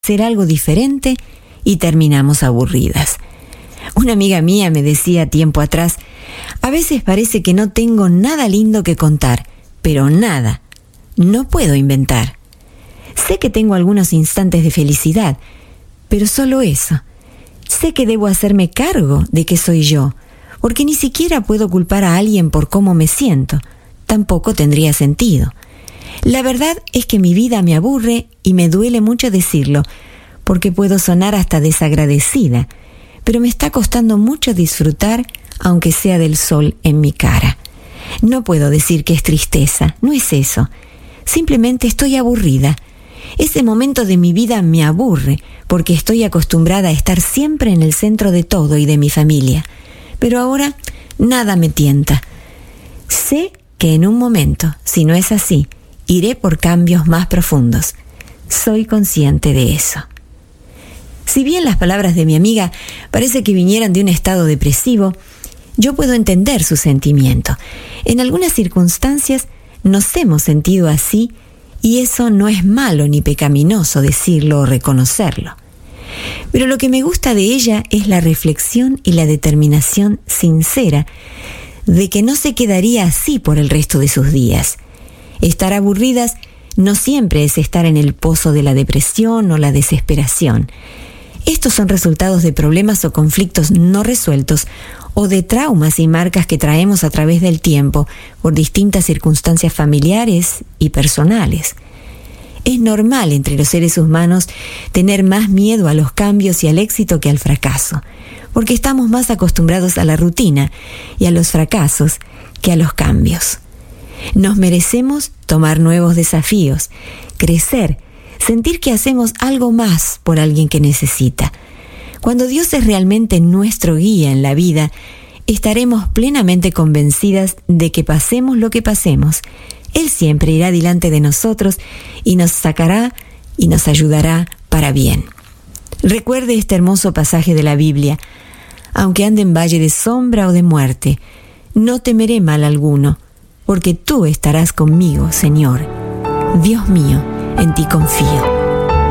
hacer algo diferente y terminamos aburridas. Una amiga mía me decía tiempo atrás, a veces parece que no tengo nada lindo que contar, pero nada, no puedo inventar. Sé que tengo algunos instantes de felicidad, pero solo eso. Sé que debo hacerme cargo de que soy yo, porque ni siquiera puedo culpar a alguien por cómo me siento. Tampoco tendría sentido. La verdad es que mi vida me aburre y me duele mucho decirlo, porque puedo sonar hasta desagradecida, pero me está costando mucho disfrutar, aunque sea del sol en mi cara. No puedo decir que es tristeza, no es eso. Simplemente estoy aburrida. Ese momento de mi vida me aburre, porque estoy acostumbrada a estar siempre en el centro de todo y de mi familia. Pero ahora nada me tienta. Sé que en un momento, si no es así, iré por cambios más profundos. Soy consciente de eso. Si bien las palabras de mi amiga parece que vinieran de un estado depresivo, yo puedo entender su sentimiento. En algunas circunstancias nos hemos sentido así y eso no es malo ni pecaminoso decirlo o reconocerlo. Pero lo que me gusta de ella es la reflexión y la determinación sincera de que no se quedaría así por el resto de sus días. Estar aburridas no siempre es estar en el pozo de la depresión o la desesperación. Estos son resultados de problemas o conflictos no resueltos o de traumas y marcas que traemos a través del tiempo por distintas circunstancias familiares y personales. Es normal entre los seres humanos tener más miedo a los cambios y al éxito que al fracaso, porque estamos más acostumbrados a la rutina y a los fracasos que a los cambios. Nos merecemos tomar nuevos desafíos, crecer, sentir que hacemos algo más por alguien que necesita. Cuando Dios es realmente nuestro guía en la vida, estaremos plenamente convencidas de que pasemos lo que pasemos, Él siempre irá delante de nosotros y nos sacará y nos ayudará para bien. Recuerde este hermoso pasaje de la Biblia. Aunque ande en valle de sombra o de muerte, no temeré mal alguno, porque tú estarás conmigo, Señor. Dios mío, en ti confío.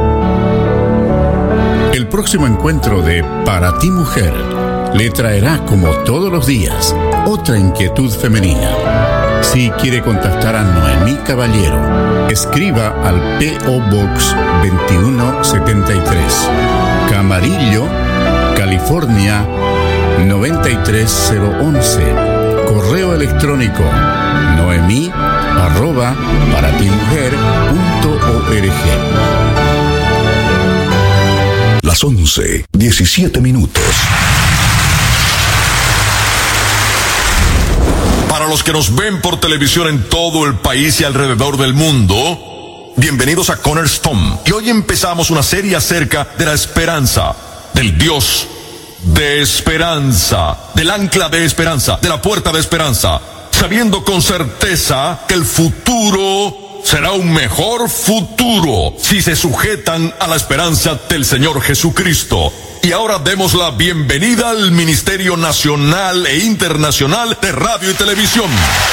El próximo encuentro de Para ti Mujer le traerá, como todos los días, otra inquietud femenina. Si quiere contactar a Noemí Caballero, escriba al P.O. Box 2173, Camarillo, California 93011. Correo electrónico noemi@paratimujer.org. Las 11:17. Para los que nos ven por televisión en todo el país y alrededor del mundo, bienvenidos a Cornerstone. Y hoy empezamos una serie acerca de la esperanza, del Dios de esperanza, del ancla de esperanza, de la puerta de esperanza, sabiendo con certeza que el futuro será un mejor futuro si se sujetan a la esperanza del Señor Jesucristo. Y ahora demos la bienvenida al Ministerio Nacional e Internacional de Radio y Televisión.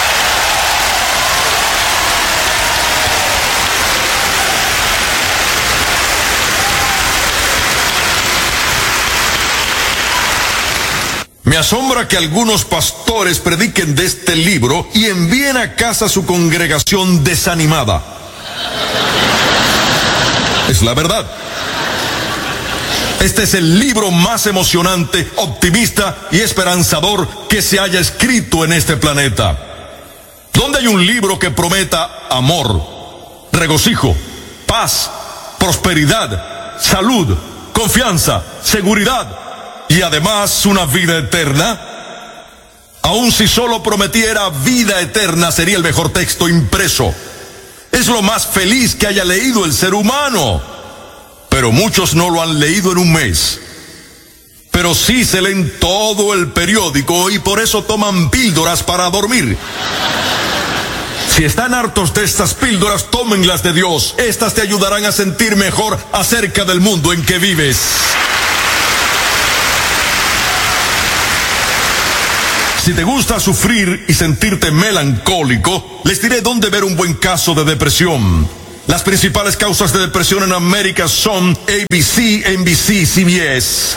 Me asombra que algunos pastores prediquen de este libro y envíen a casa a su congregación desanimada. Es la verdad. Este es el libro más emocionante, optimista y esperanzador que se haya escrito en este planeta. ¿Dónde hay un libro que prometa amor, regocijo, paz, prosperidad, salud, confianza, seguridad y además una vida eterna? Aun si solo prometiera vida eterna, sería el mejor texto impreso. Es lo más feliz que haya leído el ser humano. Pero muchos no lo han leído en un mes. Pero sí se leen todo el periódico y por eso toman píldoras para dormir. Si están hartos de estas píldoras, tómenlas de Dios. Estas te ayudarán a sentir mejor acerca del mundo en que vives. Si te gusta sufrir y sentirte melancólico, les diré dónde ver un buen caso de depresión. Las principales causas de depresión en América son ABC, NBC, CBS.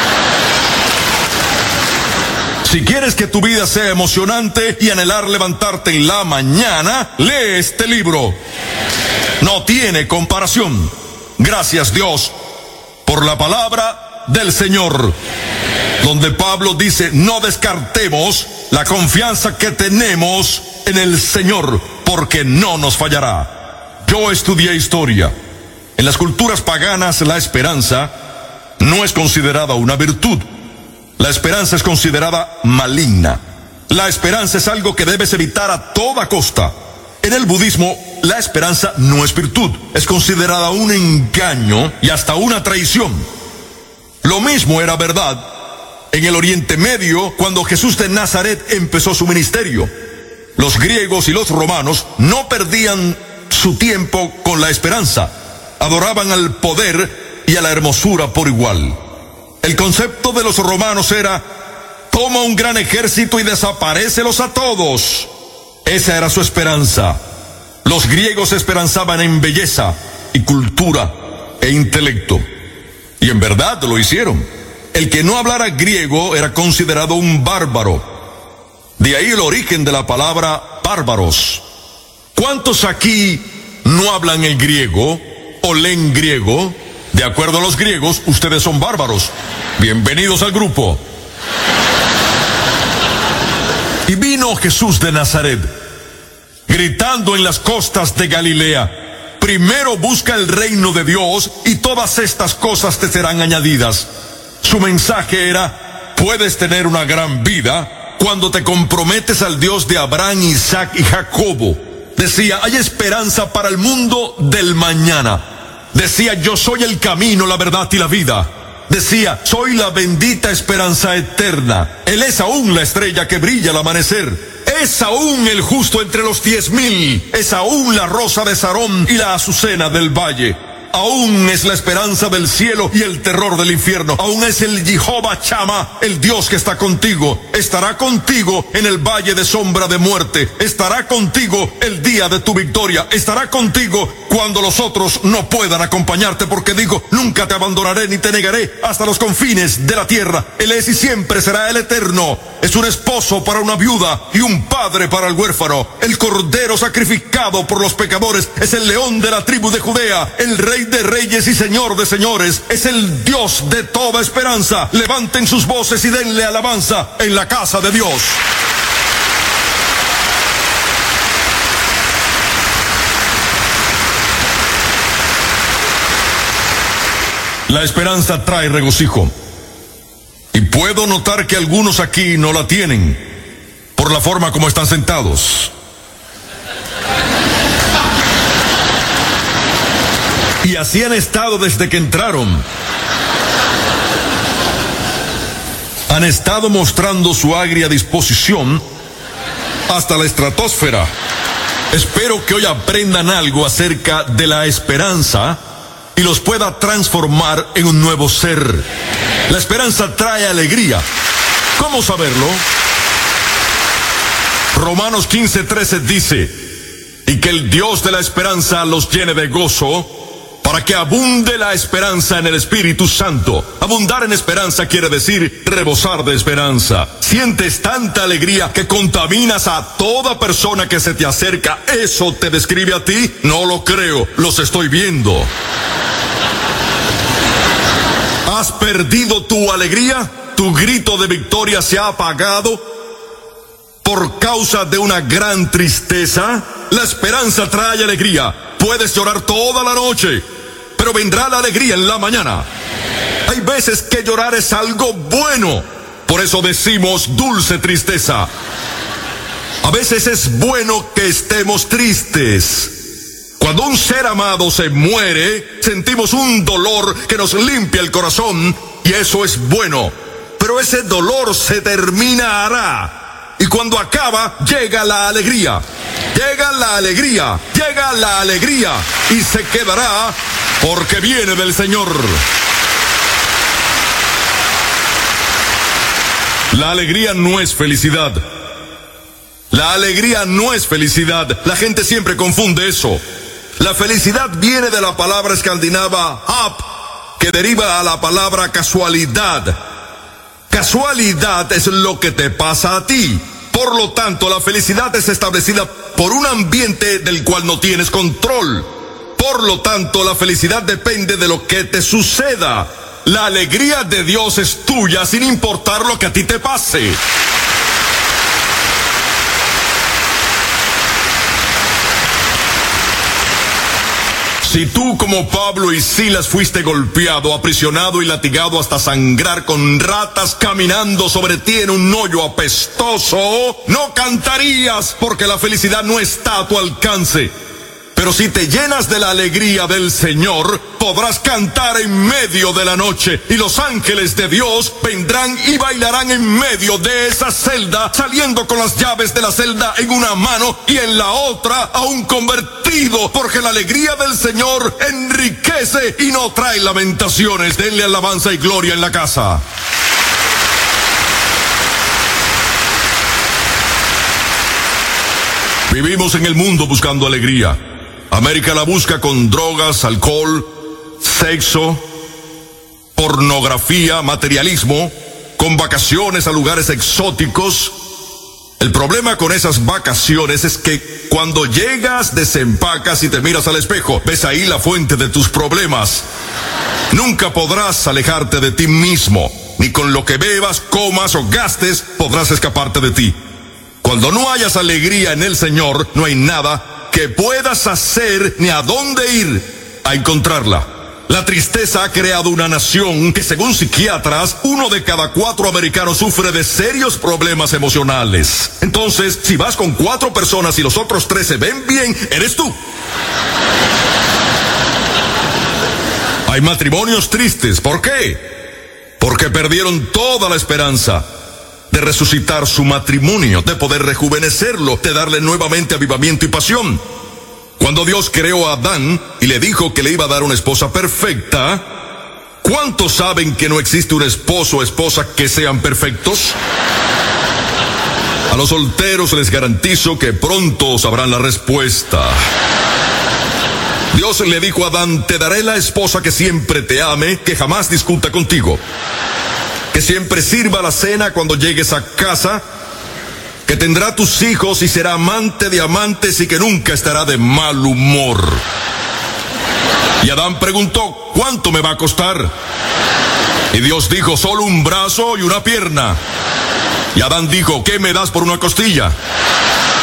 Si quieres que tu vida sea emocionante y anhelar levantarte en la mañana, lee este libro. No tiene comparación. Gracias, Dios, por la palabra del Señor, donde Pablo dice: no descartemos la confianza que tenemos en el Señor, porque no nos fallará. Yo estudié historia. En las culturas paganas, la esperanza no es considerada una virtud. La esperanza es considerada maligna. La esperanza es algo que debes evitar a toda costa. En el budismo, la esperanza no es virtud. Es considerada un engaño y hasta una traición. Lo mismo era verdad en el Oriente Medio cuando Jesús de Nazaret empezó su ministerio. Los griegos y los romanos no perdían su tiempo con la esperanza. Adoraban al poder y a la hermosura por igual. El concepto de los romanos era: toma un gran ejército y desaparécelos a todos. Esa era su esperanza. Los griegos esperanzaban en belleza y cultura e intelecto. Y en verdad lo hicieron. El que no hablara griego era considerado un bárbaro. De ahí el origen de la palabra bárbaros. ¿Cuántos aquí no hablan el griego o leen griego? De acuerdo a los griegos, ustedes son bárbaros. Bienvenidos al grupo. Y vino Jesús de Nazaret, gritando en las costas de Galilea: primero busca el reino de Dios y todas estas cosas te serán añadidas. Su mensaje era: puedes tener una gran vida cuando te comprometes al Dios de Abraham, Isaac y Jacobo. Decía: hay esperanza para el mundo del mañana. Decía: yo soy el camino, la verdad y la vida. Decía: soy la bendita esperanza eterna. Él es aún la estrella que brilla al amanecer. Es aún el justo entre los 10,000. Es aún la rosa de Sarón y la azucena del valle. Aún es la esperanza del cielo y el terror del infierno. Aún es el Jehová Chama, el Dios que está contigo. Estará contigo en el valle de sombra de muerte. Estará contigo el día de tu victoria. Estará contigo cuando los otros no puedan acompañarte, porque digo: nunca te abandonaré ni te negaré hasta los confines de la tierra. Él es y siempre será el eterno. Es un esposo para una viuda y un padre para el huérfano. El cordero sacrificado por los pecadores. Es el león de la tribu de Judea. El rey de reyes y señor de señores. Es el Dios de toda esperanza. Levanten sus voces y denle alabanza en la casa de Dios. La esperanza trae regocijo. Y puedo notar que algunos aquí no la tienen por la forma como están sentados. Y así han estado desde que entraron. Han estado mostrando su agria disposición hasta la estratosfera. Espero que hoy aprendan algo acerca de la esperanza y los pueda transformar en un nuevo ser. La esperanza trae alegría. ¿Cómo saberlo? Romanos 15:13 dice: y que el Dios de la esperanza los llene de gozo, para que abunde la esperanza en el Espíritu Santo. Abundar en esperanza quiere decir rebosar de esperanza. Sientes tanta alegría que contaminas a toda persona que se te acerca. ¿Eso te describe a ti? No lo creo, los estoy viendo. ¿Has perdido tu alegría? ¿Tu grito de victoria se ha apagado por causa de una gran tristeza? La esperanza trae alegría. Puedes llorar toda la noche, pero vendrá la alegría en la mañana. Hay veces que llorar es algo bueno. Por eso decimos dulce tristeza. A veces es bueno que estemos tristes. Cuando un ser amado se muere, sentimos un dolor que nos limpia el corazón, y eso es bueno. Pero ese dolor se terminará. Y cuando acaba, llega la alegría. Llega la alegría. Llega la alegría. Y se quedará porque viene del Señor. La alegría no es felicidad. La alegría no es felicidad. La gente siempre confunde eso. La felicidad viene de la palabra escandinava hap, que deriva a la palabra casualidad. Casualidad es lo que te pasa a ti. Por lo tanto, la felicidad es establecida por un ambiente del cual no tienes control. Por lo tanto, la felicidad depende de lo que te suceda. La alegría de Dios es tuya sin importar lo que a ti te pase. Si tú, como Pablo y Silas, fuiste golpeado, aprisionado y latigado hasta sangrar, con ratas caminando sobre ti en un hoyo apestoso, no cantarías, porque la felicidad no está a tu alcance. Pero si te llenas de la alegría del Señor, podrás cantar en medio de la noche, y los ángeles de Dios vendrán y bailarán en medio de esa celda, saliendo con las llaves de la celda en una mano y en la otra a un convertido, porque la alegría del Señor enriquece y no trae lamentaciones. Denle alabanza y gloria en la casa. Vivimos en el mundo buscando alegría. América la busca con drogas, alcohol, sexo, pornografía, materialismo, con vacaciones a lugares exóticos. El problema con esas vacaciones es que cuando llegas, desempacas y te miras al espejo, ves ahí la fuente de tus problemas. Nunca podrás alejarte de ti mismo, ni con lo que bebas, comas o gastes podrás escaparte de ti. Cuando no hayas alegría en el Señor, no hay nada que puedas hacer ni a dónde ir a encontrarla. La tristeza ha creado una nación que, según psiquiatras, 1 de cada 4 americanos sufre de serios problemas emocionales. Entonces, si vas con 4 personas y los otros 3 se ven bien, eres tú. Hay matrimonios tristes. ¿Por qué? Porque perdieron toda la esperanza de resucitar su matrimonio, de poder rejuvenecerlo, de darle nuevamente avivamiento y pasión. Cuando Dios creó a Adán y le dijo que le iba a dar una esposa perfecta, ¿cuántos saben que no existe un esposo o esposa que sean perfectos? A los solteros les garantizo que pronto sabrán la respuesta. Dios le dijo a Adán: te daré la esposa que siempre te ame, que jamás discuta contigo, que siempre sirva la cena cuando llegues a casa, que tendrá tus hijos y será amante de amantes y que nunca estará de mal humor. Y Adán preguntó: ¿cuánto me va a costar? Y Dios dijo: solo un brazo y una pierna. Y Adán dijo: ¿qué me das por una costilla?